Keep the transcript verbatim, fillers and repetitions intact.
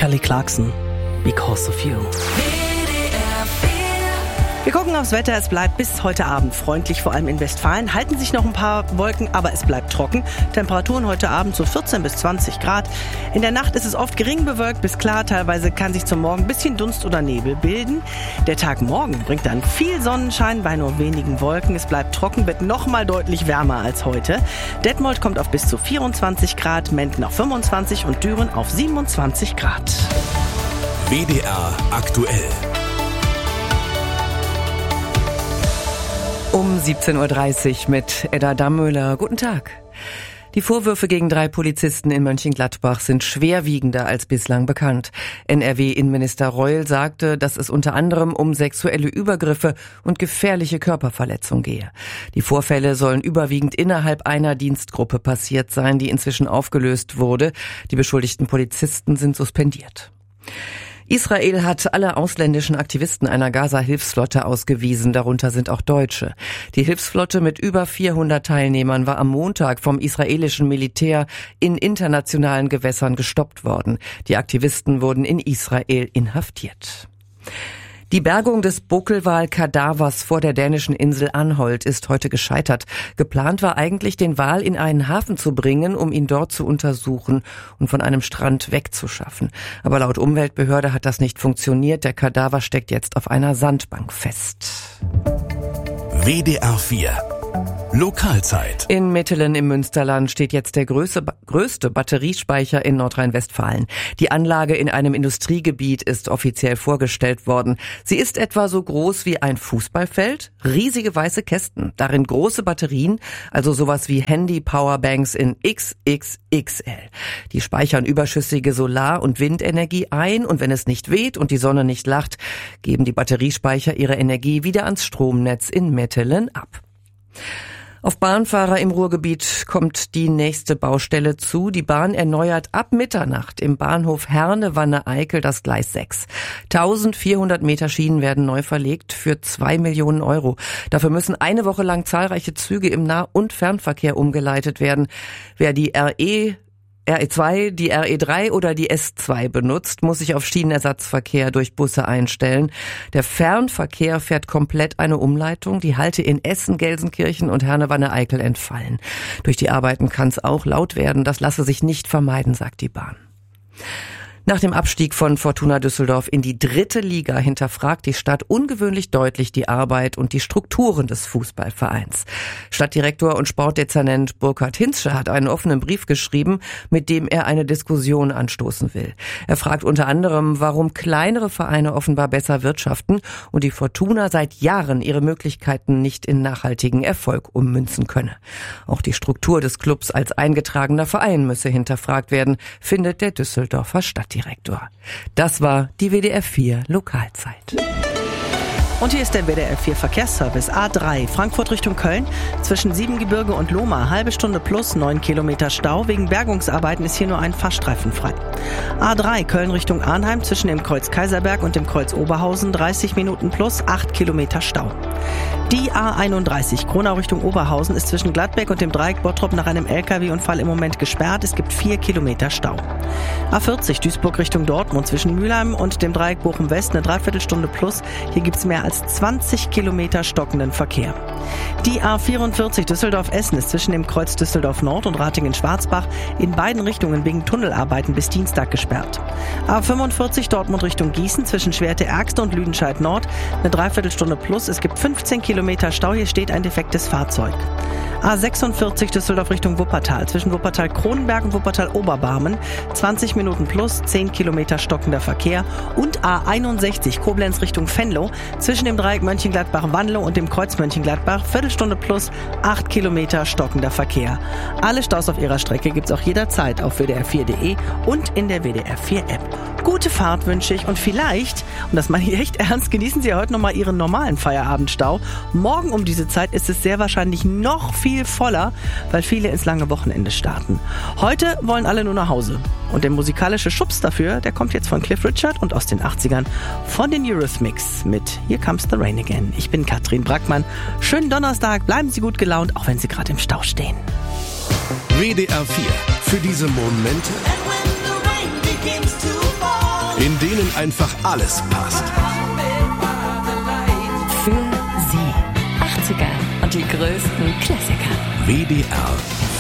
Kelly Clarkson, Because of You. Wir gucken aufs Wetter. Es bleibt bis heute Abend freundlich, vor allem in Westfalen. Halten sich noch ein paar Wolken, aber es bleibt trocken. Temperaturen heute Abend so vierzehn bis zwanzig Grad. In der Nacht ist es oft gering bewölkt bis klar. Teilweise kann sich zum Morgen ein bisschen Dunst oder Nebel bilden. Der Tag morgen bringt dann viel Sonnenschein bei nur wenigen Wolken. Es bleibt trocken, wird noch mal deutlich wärmer als heute. Detmold kommt auf bis zu vierundzwanzig Grad, Menden auf fünfundzwanzig und Düren auf siebenundzwanzig Grad. W D R aktuell. Um siebzehn Uhr dreißig mit Edda Dammöhler. Guten Tag. Die Vorwürfe gegen drei Polizisten in Mönchengladbach sind schwerwiegender als bislang bekannt. N R W-Innenminister Reul sagte, dass es unter anderem um sexuelle Übergriffe und gefährliche Körperverletzung gehe. Die Vorfälle sollen überwiegend innerhalb einer Dienstgruppe passiert sein, die inzwischen aufgelöst wurde. Die beschuldigten Polizisten sind suspendiert. Israel hat alle ausländischen Aktivisten einer Gaza-Hilfsflotte ausgewiesen, darunter sind auch Deutsche. Die Hilfsflotte mit über vierhundert Teilnehmern war am Montag vom israelischen Militär in internationalen Gewässern gestoppt worden. Die Aktivisten wurden in Israel inhaftiert. Die Bergung des Bokelwal-Kadavers vor der dänischen Insel Anholt ist heute gescheitert. Geplant war eigentlich, den Wal in einen Hafen zu bringen, um ihn dort zu untersuchen und von einem Strand wegzuschaffen. Aber laut Umweltbehörde hat das nicht funktioniert. Der Kadaver steckt jetzt auf einer Sandbank fest. W D R vier Lokalzeit. In Mettelen im Münsterland steht jetzt der größte, größte Batteriespeicher in Nordrhein-Westfalen. Die Anlage in einem Industriegebiet ist offiziell vorgestellt worden. Sie ist etwa so groß wie ein Fußballfeld, riesige weiße Kästen, darin große Batterien, also sowas wie Handy-Powerbanks in X X X L. Die speichern überschüssige Solar- und Windenergie ein und wenn es nicht weht und die Sonne nicht lacht, geben die Batteriespeicher ihre Energie wieder ans Stromnetz in Mettelen ab. Auf Bahnfahrer im Ruhrgebiet kommt die nächste Baustelle zu. Die Bahn erneuert ab Mitternacht im Bahnhof Herne-Wanne-Eickel das Gleis sechs. eintausendvierhundert Meter Schienen werden neu verlegt für zwei Millionen Euro. Dafür müssen eine Woche lang zahlreiche Züge im Nah- und Fernverkehr umgeleitet werden. Wer die R E R E zwei, die R E drei oder die S zwei benutzt, muss sich auf Schienenersatzverkehr durch Busse einstellen. Der Fernverkehr fährt komplett eine Umleitung. Die Halte in Essen, Gelsenkirchen und Herne-Wanne-Eickel entfallen. Durch die Arbeiten kann es auch laut werden. Das lasse sich nicht vermeiden, sagt die Bahn. Nach dem Abstieg von Fortuna Düsseldorf in die dritte Liga hinterfragt die Stadt ungewöhnlich deutlich die Arbeit und die Strukturen des Fußballvereins. Stadtdirektor und Sportdezernent Burkhard Hinzsche hat einen offenen Brief geschrieben, mit dem er eine Diskussion anstoßen will. Er fragt unter anderem, warum kleinere Vereine offenbar besser wirtschaften und die Fortuna seit Jahren ihre Möglichkeiten nicht in nachhaltigen Erfolg ummünzen könne. Auch die Struktur des Clubs als eingetragener Verein müsse hinterfragt werden, findet der Düsseldorfer Stadtdirektor. Direktor. Das war die W D R vier Lokalzeit. Und hier ist der W D R vier Verkehrsservice. A drei, Frankfurt Richtung Köln, zwischen Siebengebirge und Lohmar, halbe Stunde plus neun Kilometer Stau. Wegen Bergungsarbeiten ist hier nur ein Fahrstreifen frei. A drei, Köln Richtung Arnheim, zwischen dem Kreuz Kaiserberg und dem Kreuz Oberhausen, dreißig Minuten plus acht Kilometer Stau. Die A einunddreißig, Kronau Richtung Oberhausen, ist zwischen Gladbeck und dem Dreieck Bottrop nach einem L K W-Unfall im Moment gesperrt. Es gibt vier Kilometer Stau. A vierzig, Duisburg Richtung Dortmund, zwischen Mülheim und dem Dreieck Bochum-West, eine Dreiviertelstunde plus. Hier gibt es mehr als zwanzig Kilometer stockenden Verkehr. Die A vierundvierzig, Düsseldorf-Essen, ist zwischen dem Kreuz Düsseldorf-Nord und Ratingen-Schwarzbach in beiden Richtungen wegen Tunnelarbeiten bis Dienstag gesperrt. A fünfundvierzig, Dortmund Richtung Gießen, zwischen Schwerte-Ergste und Lüdenscheid-Nord, eine Dreiviertelstunde plus. Es gibt fünfzehn Kilometer Stau, hier steht ein defektes Fahrzeug. A sechsundvierzig, Düsseldorf Richtung Wuppertal, zwischen Wuppertal-Kronenberg und Wuppertal-Oberbarmen, zwanzig Minuten plus, zehn Kilometer stockender Verkehr. Und A einundsechzig, Koblenz Richtung Venlo, zwischen dem Dreieck Mönchengladbach-Wanlo und dem Kreuz Mönchengladbach, Viertelstunde plus, acht Kilometer stockender Verkehr. Alle Staus auf ihrer Strecke gibt's auch jederzeit auf w d r vier punkt de und in der W D R vier App. Gute Fahrt wünsche ich und vielleicht, und das meine ich echt ernst, genießen Sie heute nochmal Ihren normalen Feierabendstau. Morgen um diese Zeit ist es sehr wahrscheinlich noch viel voller, weil viele ins lange Wochenende starten. Heute wollen alle nur nach Hause. Und der musikalische Schubs dafür, der kommt jetzt von Cliff Richard und aus den achtzigern von den Eurythmics mit Here Comes the Rain Again. Ich bin Katrin Brackmann. Schönen Donnerstag, bleiben Sie gut gelaunt, auch wenn Sie gerade im Stau stehen. W D R vier. Für diese Momente denen einfach alles passt. Für Sie. achtziger und die größten Klassiker. W D R